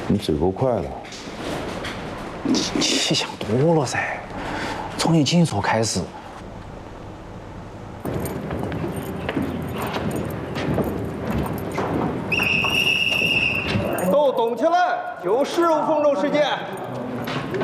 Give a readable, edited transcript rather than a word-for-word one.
你嘴够快了。 你想多了噻，从你紧缩开始。 都动起来，就15分钟时间。